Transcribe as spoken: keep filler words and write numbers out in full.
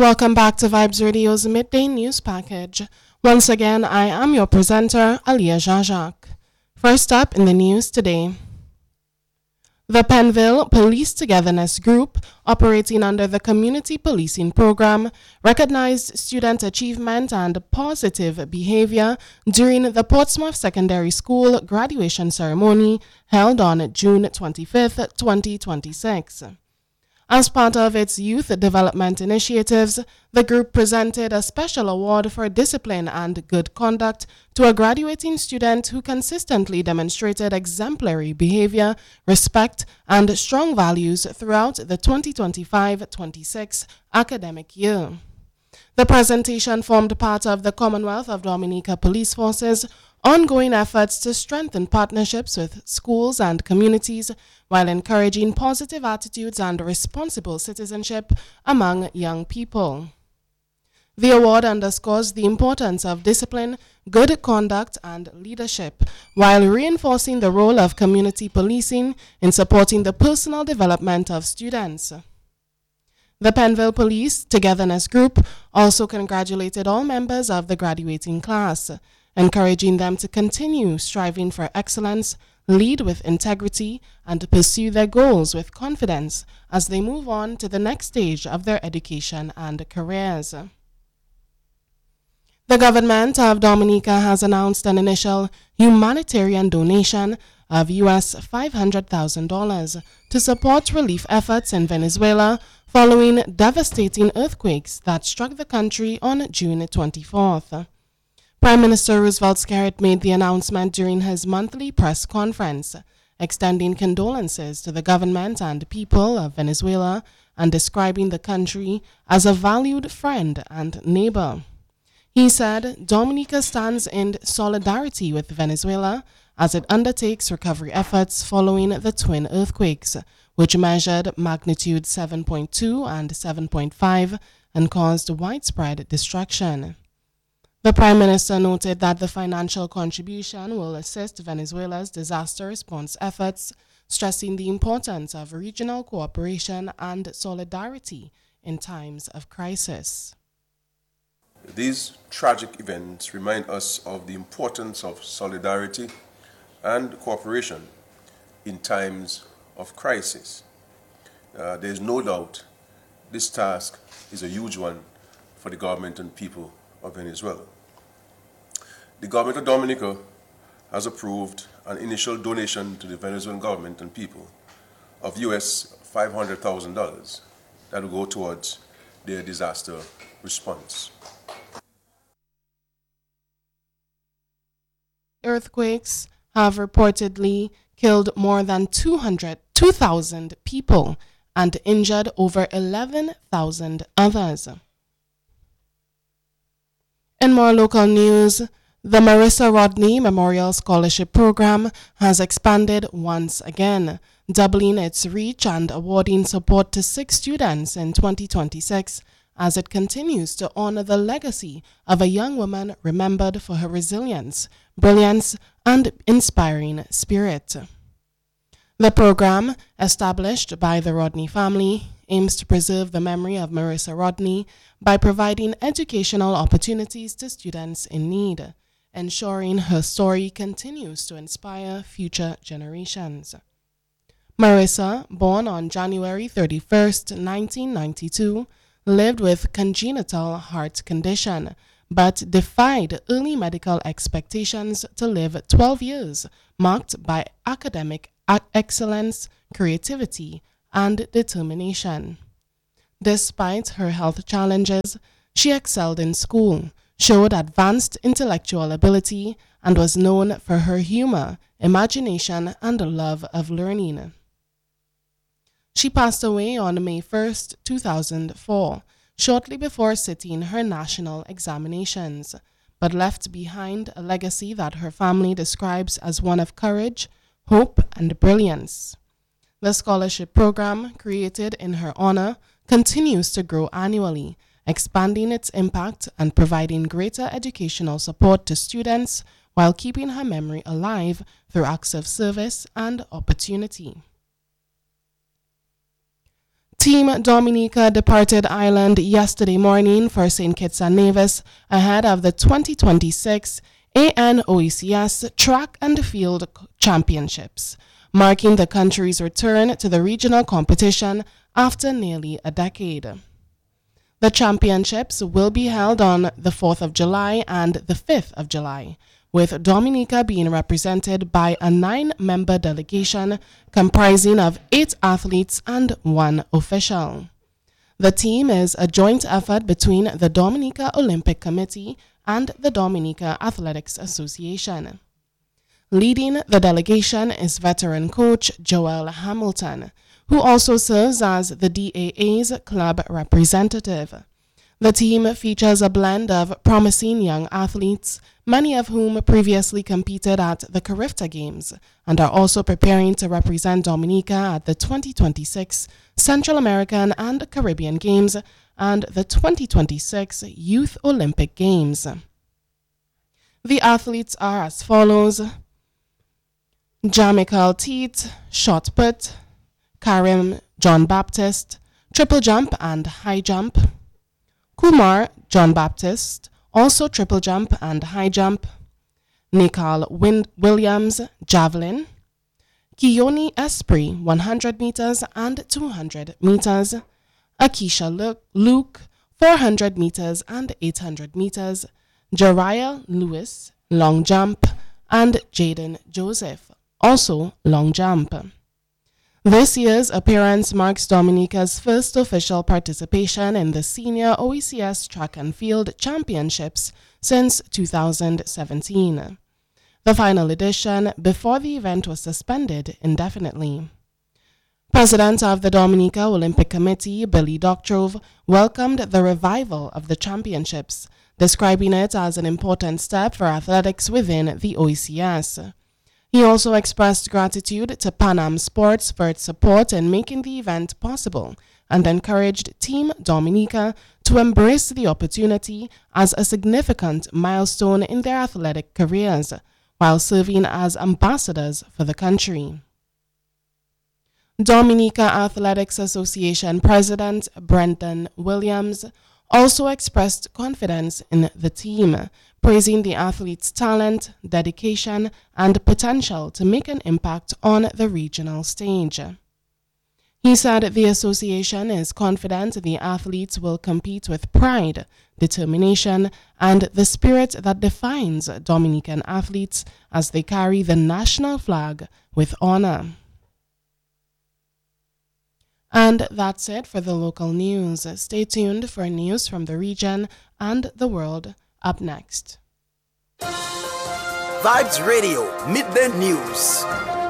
Welcome back to Vibes Radio's Midday News Package. Once again, I am your presenter, Aliyah Jajak. First up in the news today. The Penville Police Togetherness Group, operating under the Community Policing Program, recognized student achievement and positive behavior during the Portsmouth Secondary School graduation ceremony held on June twenty-fifth, twenty twenty-six. As part of its youth development initiatives, the group presented a special award for discipline and good conduct to a graduating student who consistently demonstrated exemplary behavior, respect, and strong values throughout the twenty twenty-five twenty-six academic year. The presentation formed part of the Commonwealth of Dominica Police Force's ongoing efforts to strengthen partnerships with schools and communities while encouraging positive attitudes and responsible citizenship among young people. The award underscores the importance of discipline, good conduct, and leadership, while reinforcing the role of community policing in supporting the personal development of students. The Penville Police Togetherness Group also congratulated all members of the graduating class, encouraging them to continue striving for excellence, lead with integrity, and pursue their goals with confidence as they move on to the next stage of their education and careers. The government of Dominica has announced an initial humanitarian donation of U S five hundred thousand dollars to support relief efforts in Venezuela following devastating earthquakes that struck the country on June twenty-fourth. Prime Minister Roosevelt Skerrit made the announcement during his monthly press conference, extending condolences to the government and people of Venezuela and describing the country as a valued friend and neighbor. He said Dominica stands in solidarity with Venezuela as it undertakes recovery efforts following the twin earthquakes, which measured magnitude seven point two and seven point five and caused widespread destruction. The Prime Minister noted that the financial contribution will assist Venezuela's disaster response efforts, stressing the importance of regional cooperation and solidarity in times of crisis. These tragic events remind us of the importance of solidarity and cooperation in times of crisis. Uh, there is no doubt this task is a huge one for the government and people of Venezuela. The government of Dominica has approved an initial donation to the Venezuelan government and people of U S five hundred thousand dollars that will go towards their disaster response. Earthquakes have reportedly killed more than two hundred, two thousand people and injured over eleven thousand others. In more local news, the Marissa Rodney Memorial Scholarship Program has expanded once again, doubling its reach and awarding support to six students in twenty twenty-six as it continues to honor the legacy of a young woman remembered for her resilience, brilliance, and inspiring spirit. The program, established by the Rodney family, aims to preserve the memory of Marissa Rodney by providing educational opportunities to students in need, ensuring her story continues to inspire future generations. Marissa, born on January thirty-first, nineteen ninety-two, lived with congenital heart condition, but defied early medical expectations to live twelve years, marked by academic excellence, creativity, and determination. Despite her health challenges, she excelled in school, showed advanced intellectual ability, and was known for her humor, imagination, and love of learning. She passed away on May first, two thousand four, shortly before sitting her national examinations, but left behind a legacy that her family describes as one of courage, hope, and brilliance. The scholarship program, created in her honor, continues to grow annually, expanding its impact and providing greater educational support to students while keeping her memory alive through acts of service and opportunity. Team Dominica departed Ireland yesterday morning for Saint Kitts and Nevis ahead of the twenty twenty-six A N O E C S Track and Field Championships, marking the country's return to the regional competition after nearly a decade. The championships will be held on the fourth of July and the fifth of July, with Dominica being represented by a nine-member delegation comprising of eight athletes and one official. The team is a joint effort between the Dominica Olympic Committee and the Dominica Athletics Association. Leading the delegation is veteran coach Joel Hamilton, who also serves as the D A A's club representative. The team features a blend of promising young athletes, many of whom previously competed at the Carifta Games and are also preparing to represent Dominica at the twenty twenty-six Central American and Caribbean Games and the twenty twenty-six Youth Olympic Games. The athletes are as follows: Jamichael Teet, shot put; Karim John Baptist, triple jump and high jump; Kumar John Baptist, also triple jump and high jump; Nicole Win- Williams, javelin; Kioni Esprit, one hundred meters and two hundred meters; Akisha Luke, Luke, four hundred meters and eight hundred meters; Jariah Lewis, long jump; and Jaden Joseph, also long jump. This year's appearance marks Dominica's first official participation in the Senior O E C S Track and Field Championships since two thousand seventeen, the final edition before the event was suspended indefinitely. President of the Dominica Olympic Committee, Billy Doctrove, welcomed the revival of the championships, describing it as an important step for athletics within the O E C S. He also expressed gratitude to Pan Am Sports for its support in making the event possible and encouraged Team Dominica to embrace the opportunity as a significant milestone in their athletic careers while serving as ambassadors for the country. Dominica Athletics Association President Brendan Williams also expressed confidence in the team, praising the athletes' talent, dedication, and potential to make an impact on the regional stage. He said the association is confident the athletes will compete with pride, determination, and the spirit that defines Dominican athletes as they carry the national flag with honor. And that's it for the local news. Stay tuned for news from the region and the world up next. Vibes Radio Midday News.